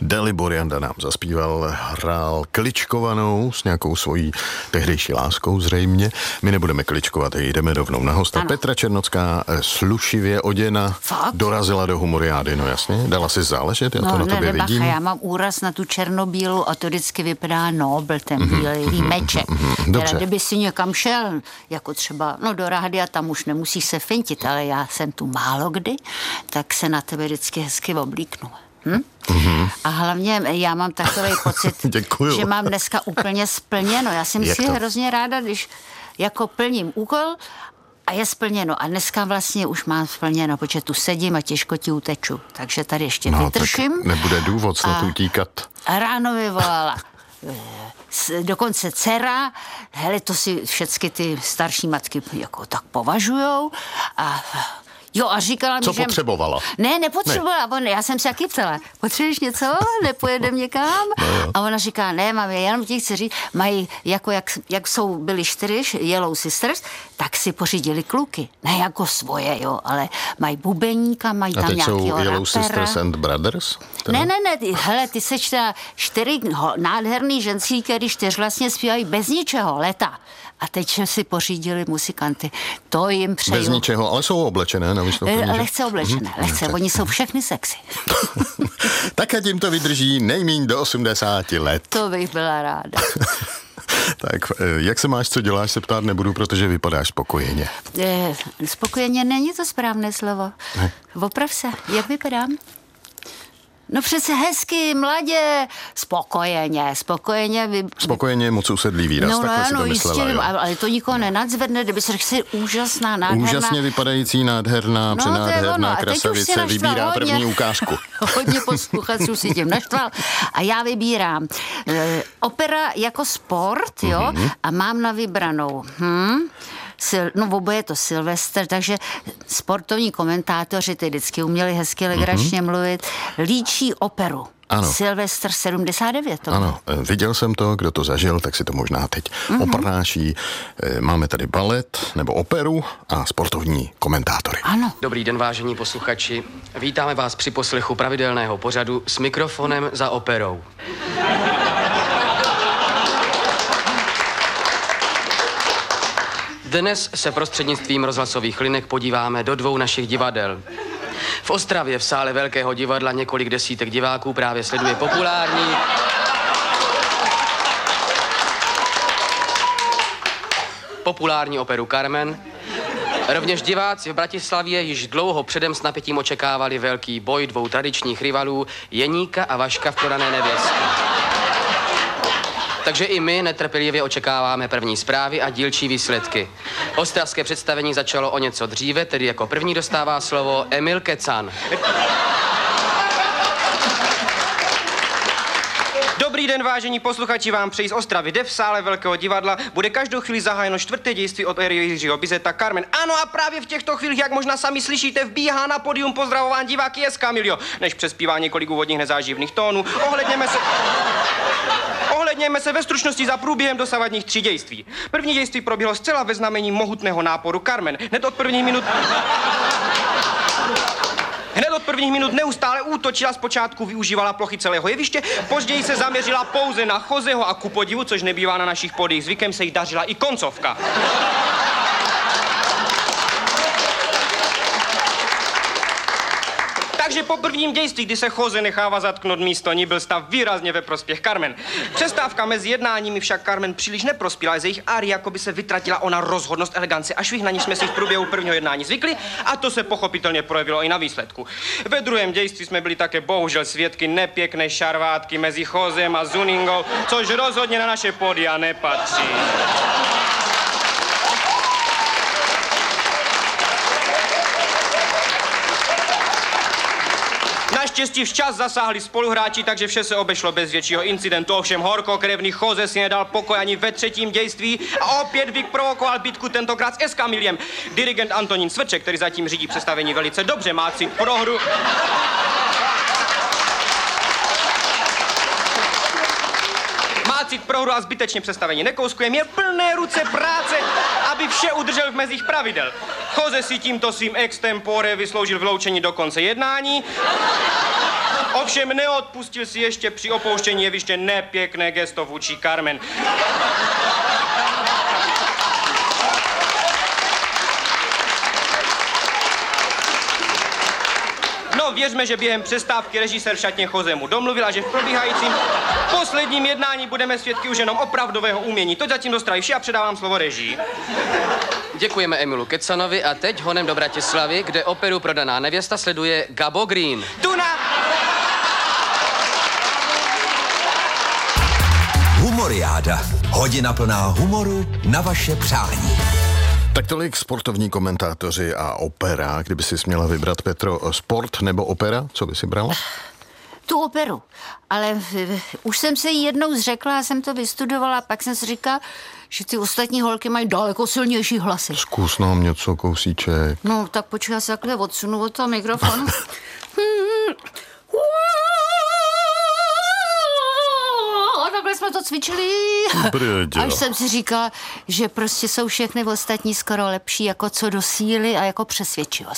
Dalibor Janda nám zaspíval, hrál kličkovanou s nějakou svojí tehdejší láskou zřejmě. My nebudeme kličkovat, jdeme rovnou na hosta. Ano. Petra Černocká, slušivě oděna, dorazila do humoriády, no jasně, dala si záležet, já to na tobě vidím. Já mám úraz na tu černobílu a to vždycky vypadá nobl, ten bílý meček. Teda, kdyby si někam šel, jako třeba, do rádia, tam už nemusíš se fintit, ale já jsem tu málo kdy, tak se na tebe vždycky hezky oblíknu. A hlavně já mám takový pocit, že mám dneska úplně splněno. Já si myslím hrozně ráda, když jako plním úkol a je splněno. A dneska vlastně už mám splněno, protože tu sedím a těžko ti uteču. Takže tady ještě vytrším. Nebude důvod snad utíkat. A ráno vyvolala dokonce dcera, hele, to si všechny ty starší matky jako tak považujou a říkala mi, co potřebovala? Ne, nepotřebovala. Ne. Já jsem se jaký ptala, potřebuješ něco? Nepojedem někam? No, a ona říká, ne, mám, jenom ti chci říct, mají, jako jak byli 4 Yellow Sisters, tak si pořídili kluky. Ne jako svoje, ale mají bubeníka, mají tam nějakýho rapera. A teď jsou Yellow Sisters and Brothers? Teda? Ne, hele, ty seš 4 nádherný ženský, který 4 vlastně zpívají bez ničeho, leta. A teď si pořídili muzikanty. To jim přeju. Bez ničeho, ale jsou oblečené na vystoupení. Lehce oblečené, lehce. Oni jsou všechny sexy. Tak a tím to vydrží nejmíň do 80 let. To bych byla ráda. Tak, jak se máš, co děláš, se ptát nebudu, protože vypadáš spokojeně. Spokojeně není to správné slovo. Ne. Oprav se, jak vypadám? No přece hezky, mladě, spokojeně. Spokojeně je moc usedlý výraz, takhle si to myslela. Jistě, ale to nikoho nenadzvedne, kdyby se řekl, úžasná, nádherná. Úžasně vypadající, nádherná, přenádherná krasavice vybírá první ukázku. Hodně posluchačů si tím naštval. A já vybírám opera jako sport, a mám na vybranou. Oboje je to Silvestr, takže sportovní komentátoři ty vždycky uměli hezky legračně mluvit, líčí operu. Ano. Silvestr 79. Ano, viděl jsem to, kdo to zažil, tak si to možná teď oprnáší. Máme tady balet nebo operu a sportovní komentátory. Ano. Dobrý den, vážení posluchači. Vítáme vás při poslechu pravidelného pořadu s mikrofonem za operou. Dnes se prostřednictvím rozhlasových linek podíváme do 2 našich divadel. V Ostravě v sále Velkého divadla několik desítek diváků právě sleduje populární operu Carmen. Rovněž diváci v Bratislavě již dlouho předem s napětím očekávali velký boj 2 tradičních rivalů, Jeníka a Vaška v Prodané nevěstě. Takže i my netrpělivě očekáváme první zprávy a dílčí výsledky. Ostravské představení začalo o něco dříve, tedy jako první dostává slovo Emil Kecan. Dobrý den, vážení posluchači, vám přeji z Ostravy. V sále Velkého divadla bude každou chvíli zahájeno 4. dějství od éry Jiřího Bizeta Carmen. Ano, a právě v těchto chvílích, jak možná sami slyšíte, vbíhá na pódium pozdravován diváky Escamillo. Než přespívá několik úvodních nezáživných tónů, ohledněme se ve stručnosti za průběhem dosavadních 3 dějství. První dějství proběhlo zcela ve znamení mohutného náporu Carmen. Hned od prvních minut neustále útočila, zpočátku využívala plochy celého jeviště, později se zaměřila pouze na Joseho a ku podivu, což nebývá na našich pódiích zvykem, se jí dařila i koncovka. Takže po prvním dějství, kdy se Jose nechává zatknout místo ní, byl stav výrazně ve prospěch Carmen. Přestávka mezi jednáními však Carmen příliš neprospěla, z jejich áry jako by se vytratila ona rozhodnost, elegance a švih, na ní jsme si v průběhu prvního jednání zvykli, a to se pochopitelně projevilo i na výsledku. Ve druhém dějství jsme byli také bohužel svědky nepěkné šarvátky mezi Josem a Zuningou, což rozhodně na naše pódia nepatří. Naštěstí včas zasáhli spoluhráči, takže vše se obešlo bez většího incidentu. Ovšem horkokrevný Jose si nedal pokoj ani ve 3. dějství a opět vyprovokoval bitku, tentokrát s Escamillem. Dirigent Antonín Svrček, který zatím řídí představení velice dobře, má cit pro hru. Cit pro hru a zbytečně představení nekouskuje, měl plné ruce práce, aby vše udržel v mezích pravidel. Jose si tímto svým extempore vysloužil vyloučení do konce jednání. Ovšem neodpustil si ještě při opouštění jeviště nepěkné gesto vůči Carmen. No, věřme, že během přestávky režisér v šatně Jose mu domluvil a že v probíhajícím posledním jednání budeme svědky už jenom opravdového umění. Toť zatím dostrají vši a předávám slovo režii. Děkujeme Emilu Kecanovi a teď honem do Bratislavy, kde operu Prodaná nevěsta sleduje Gabo Green. Humoriáda. Hodina plná humoru na vaše přání. Tak tolik sportovní komentátoři a opera. Kdyby si směla vybrat, Petro, sport nebo opera, co by si brala? Tu operu. Ale už jsem se jí jednou zřekla, jsem to vystudovala, pak jsem si říkala, že ty ostatní holky mají daleko silnější hlasy. Zkus nám něco, kousíček. No, tak počkej, já se takhle odsunu od toho mikrofonu. Takhle jsme to cvičili. Brďo. Až jsem si říkala, že prostě jsou všechny ostatní skoro lepší jako co do síly a jako přesvědčivost.